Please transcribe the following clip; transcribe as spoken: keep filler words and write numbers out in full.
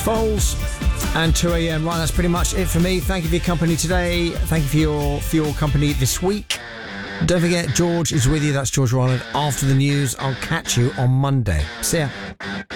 Foals and two a.m. Right, that's pretty much it for me. Thank you for your company today. Thank you for your for your company this week. Don't forget, George is with you. That's George Roland. After the news, I'll catch you on Monday. See ya.